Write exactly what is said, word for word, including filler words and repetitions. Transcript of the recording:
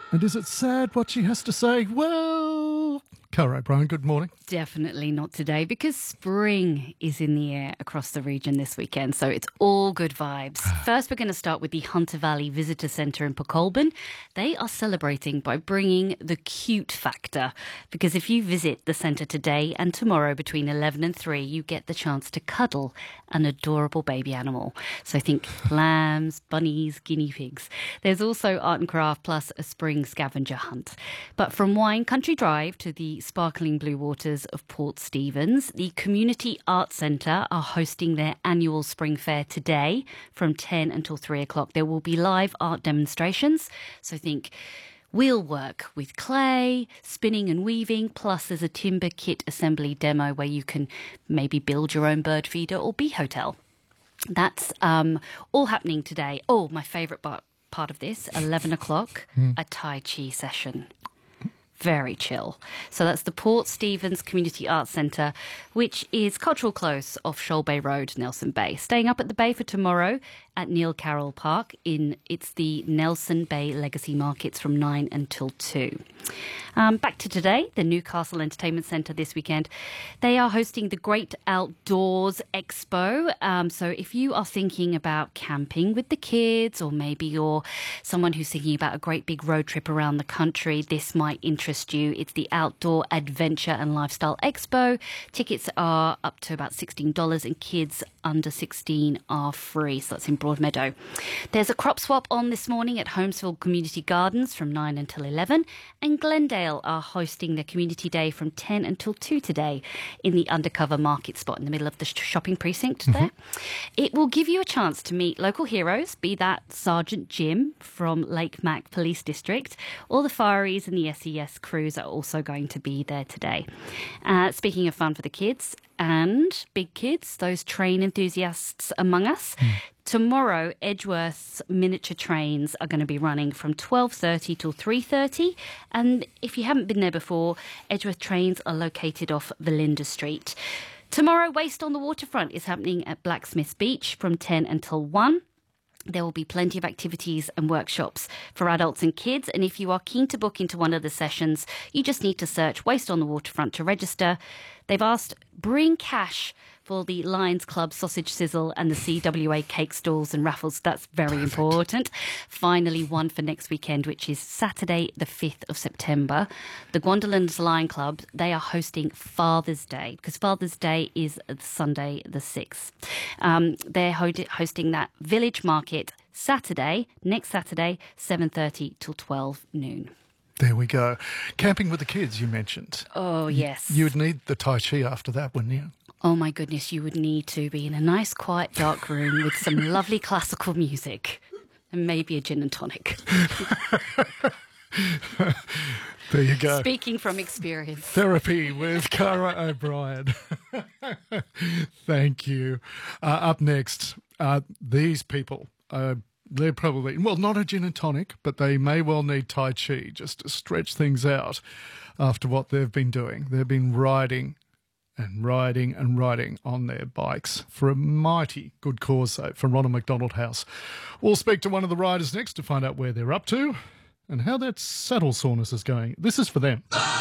And is it sad what she has to say? Well, Cara O'Brien, good morning. Definitely not today, because spring is in the air across the region this weekend, so it's all good vibes. First, we're going to start with the Hunter Valley Visitor Centre in Pacolban. They are celebrating by bringing the cute factor, because if you visit the centre today and tomorrow between eleven and three, you get the chance to cuddle an adorable baby animal. So think lambs, bunnies, guinea pigs. There's also art and craft plus a spring scavenger hunt. But from Wine Country Drive to the sparkling blue waters of Port Stephens, the Community Arts Centre are hosting their annual spring fair today from ten until three o'clock. There will be live art demonstrations, so think wheelwork with clay, spinning and weaving, plus there's a timber kit assembly demo where you can maybe build your own bird feeder or bee hotel. That's um, all happening today. Oh, my favourite part, part of this, eleven o'clock, mm. a Tai Chi session. Very chill. So that's the Port Stephens Community Arts Centre, which is Cultural Close off Shoal Bay Road, Nelson Bay. Staying up at the Bay for tomorrow at Neil Carroll Park. In It's the Nelson Bay Legacy Markets from nine until two. Um, back to today, the Newcastle Entertainment Centre this weekend. They are hosting the Great Outdoors Expo. Um, so if you are thinking about camping with the kids, or maybe you're someone who's thinking about a great big road trip around the country, this might interest you. It's the Outdoor Adventure and Lifestyle Expo. Tickets are up to about sixteen dollars and kids under sixteen are free. So that's in Broadmeadow. There's a crop swap on this morning at Holmesville Community Gardens from nine until eleven, and Glendale are hosting their community day from ten until two today in the undercover market spot in the middle of the shopping precinct mm-hmm. there. It will give you a chance to meet local heroes, be that Sergeant Jim from Lake Mac Police District, or the Fireys and the S E S crews are also going to be there today. Uh, speaking of fun for the kids and big kids, those train enthusiasts among us, mm. tomorrow, Edgeworth's miniature trains are going to be running from twelve thirty till three thirty. And if you haven't been there before, Edgeworth trains are located off Valinda Street. Tomorrow, Waste on the Waterfront is happening at Blacksmiths Beach from ten until one. There will be plenty of activities and workshops for adults and kids. And if you are keen to book into one of the sessions, you just need to search Waste on the Waterfront to register. They've asked, bring cash for the Lions Club sausage sizzle and the C W A cake stalls and raffles. That's very Perfect. important. Finally, one for next weekend, which is Saturday, the fifth of September. The Guanderlands Lion Club, they are hosting Father's Day, because Father's Day is Sunday, the sixth. Um, they're ho- hosting that village market Saturday, next Saturday, seven thirty till twelve noon. There we go. Camping with the kids, you mentioned. Oh, yes. You would need the Tai Chi after that, wouldn't you? Oh, my goodness, you would need to be in a nice, quiet, dark room with some lovely classical music and maybe a gin and tonic. There you go. Speaking from experience. Therapy with Cara O'Brien. Thank you. Uh, up next, uh, these people are... They're probably, well, not a gin and tonic, but they may well need Tai Chi just to stretch things out after what they've been doing. They've been riding and riding and riding on their bikes for a mighty good cause, though, for Ronald McDonald House. We'll speak to one of the riders next to find out where they're up to and how that saddle soreness is going. This is for them.